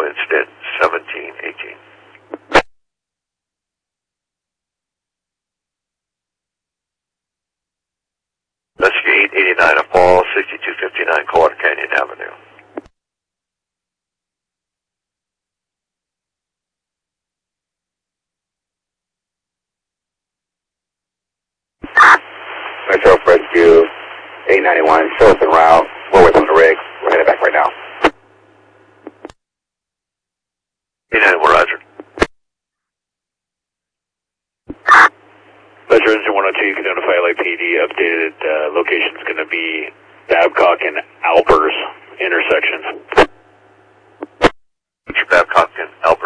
instead 1718. Investigate 89 of Paul, 6259 Cold Canyon Avenue. Metro Rescue 891, show us en route. We're with on the rig. We're headed back right now. 89, roger. Metro Engine 102, you can notify LAPD. Updated location is going to be Babcock and Alpers intersection. Babcock and Alpers.